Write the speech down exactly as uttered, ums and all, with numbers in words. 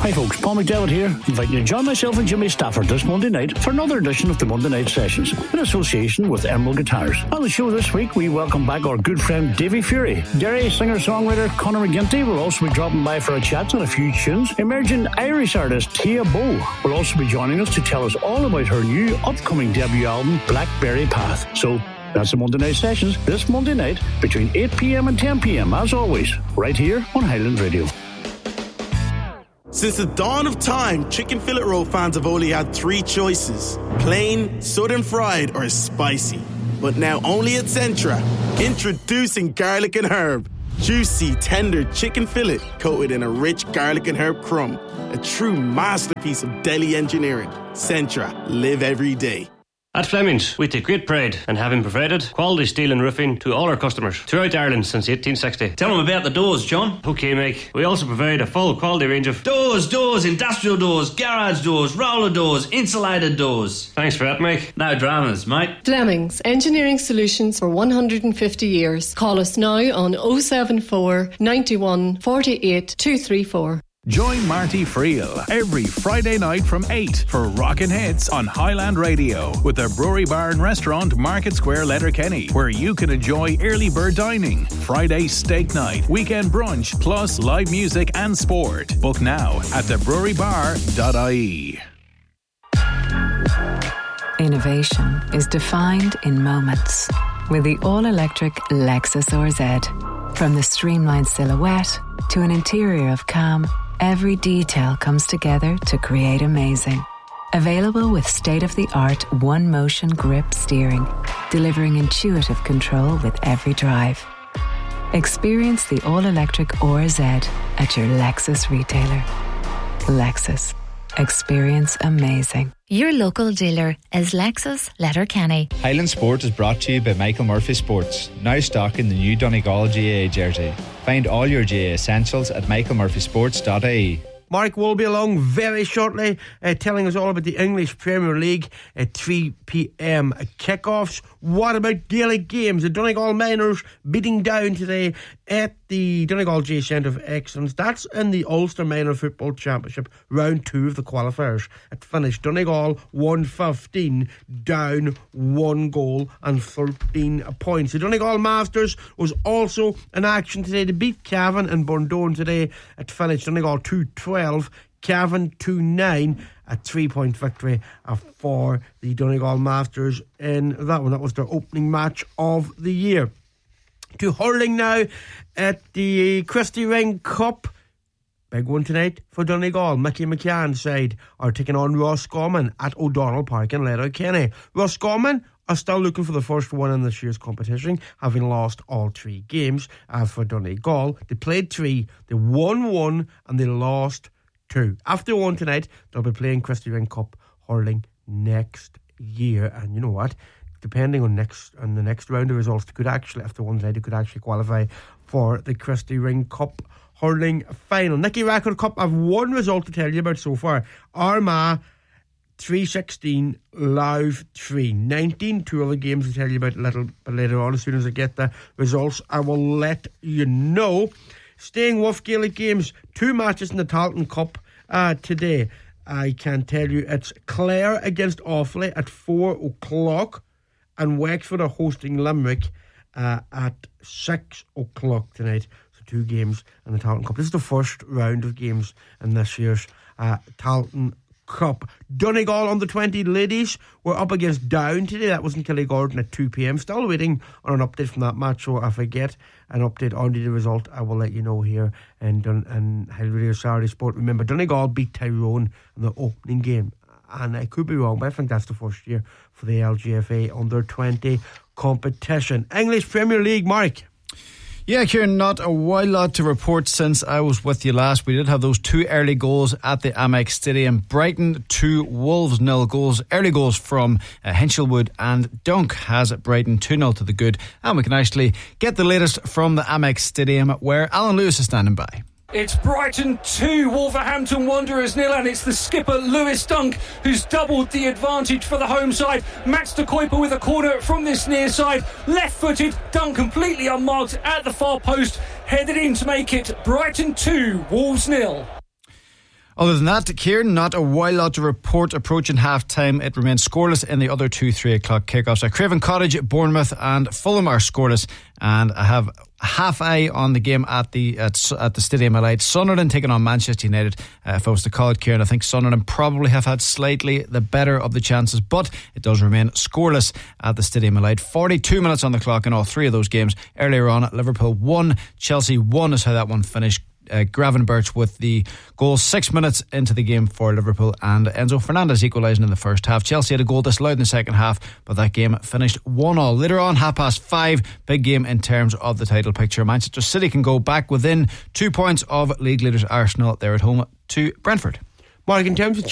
Hi folks, Paul McDevitt here, inviting you to join myself and Jimmy Stafford this Monday night for another edition of the Monday Night Sessions in association with Emerald Guitars. On the show this week, we welcome back our good friend Davy Fury. Derry singer-songwriter Conor McGinty will also be dropping by for a chat on a few tunes. Emerging Irish artist Tia Bow will also be joining us to tell us all about her new upcoming debut album, Blackberry Path. So that's the Monday Night Sessions this Monday night between eight p.m. and ten p.m. as always, right here on Highland Radio. Since the dawn of time, chicken fillet roll fans have only had three choices: plain, southern fried, or spicy. But now only at Centra, introducing garlic and herb. Juicy, tender chicken fillet coated in a rich garlic and herb crumb. A true masterpiece of deli engineering. Centra, live every day. At Fleming's, we take great pride in having provided quality steel and roofing to all our customers throughout Ireland since eighteen sixty. Tell them about the doors, John. Okay, Mike. We also provide a full quality range of doors, doors, industrial doors, garage doors, roller doors, insulated doors. Thanks for that, Mike. No dramas, mate. Fleming's, engineering solutions for one hundred fifty years. Call us now on oh seven four, ninety-one, forty-eight, two three four. Join Marty Friel every Friday night from eight for Rockin' Hits on Highland Radio with the Brewery Bar and Restaurant, Market Square, Letterkenny, where you can enjoy early bird dining, Friday steak night, weekend brunch, plus live music and sport. Book now at the brewery bar dot I E. Innovation is defined in moments with the all-electric Lexus R Z. From the streamlined silhouette to an interior of calm, every detail comes together to create amazing. Available with state-of-the-art one-motion grip steering, delivering intuitive control with every drive. Experience the all-electric R Z at your Lexus retailer. Lexus. Experience amazing. Your local dealer is Lexus Letterkenny. Highland Sport is brought to you by Michael Murphy Sports, now stocking the new Donegal G A A jersey. Find all your G A A essentials at michael murphy sports dot I E. Mark will be along very shortly, uh, telling us all about the English Premier League at three p.m. kickoffs. What about Gaelic games? The Donegal Miners beating down today at the Donegal J Centre of Excellence. That's in the Ulster Minor Football Championship, round two of the qualifiers. It finished Donegal one fifteen, down one goal and thirteen points. The Donegal Masters was also in action today to beat Cavan and Bundone today. It finished Donegal two twelve, Cavan two nine, a three-point victory for the Donegal Masters in that one. That was their opening match of the year. To hurling now at the Christy Ring Cup. Big one tonight for Donegal. Mickey McCann's side are taking on Roscommon at O'Donnell Park in Letterkenny. Roscommon are still looking for the first one in this year's competition, having lost all three games. As for Donegal, they played three, they won one, and they lost two. After one tonight, they'll be playing Christy Ring Cup hurling next year. And you know what? Depending on next on the next round of results, they could actually, after one night, they could actually qualify for the Christy Ring Cup hurling final. Nicky Rackard Cup, I've one result to tell you about so far. Armagh three sixteen, Louth three nineteen. Two other games to tell you about a little bit later on. As soon as I get the results, I will let you know. Staying with Gaelic games, two matches in the Talton Cup uh, today. I can tell you it's Clare against Offaly at four o'clock, and Wexford are hosting Limerick uh, at six o'clock tonight. So two games in the Talton Cup. This is the first round of games in this year's uh, Talton Cup. Donegal under twenty ladies were up against Down today. That was in Killigordon at two p.m. Still waiting on an update from that match, so if I get an update on the result, I will let you know here in, Dun- in Highland Radio Saturday Sport. Remember, Donegal beat Tyrone in the opening game, and I could be wrong, but I think that's the first year for the L G F A under twenty competition. English Premier League, Mark. Yeah, Kieran, not a wild lot to report since I was with you last. We did have those two early goals at the Amex Stadium. Brighton two, Wolves nil goals. Early goals from uh, Hinchelwood and Dunk has Brighton two nil to the good. And we can actually get the latest from the Amex Stadium where Alan Lewis is standing by. It's Brighton two, Wolverhampton Wanderers nil, and it's the skipper Lewis Dunk who's doubled the advantage for the home side. Max de Kuiper with a corner from this near side, left-footed, Dunk completely unmarked at the far post, headed in to make it Brighton two, Wolves nil. Other than that, Kieran, not a wild lot to report approaching half-time. It remains scoreless in the other two three o'clock kickoffs. At Craven Cottage, Bournemouth and Fulham are scoreless, and I have a half eye on the game at the at, at the Stadium of Light. Sunderland taking on Manchester United. Uh, if I was to call it, Kieran, I think Sunderland probably have had slightly the better of the chances, but it does remain scoreless at the Stadium of Light. forty-two minutes on the clock in all three of those games. Earlier on, Liverpool one, Chelsea one is how that one finished. Uh, Gravenberch with the goal six minutes into the game for Liverpool, and Enzo Fernandez equalising in the first half. Chelsea had a goal disallowed in the second half, but that game finished one all. Later on, half past five, big game in terms of the title picture. Manchester City can go back within two points of league leaders Arsenal. They're at home to Brentford. Mark, in terms of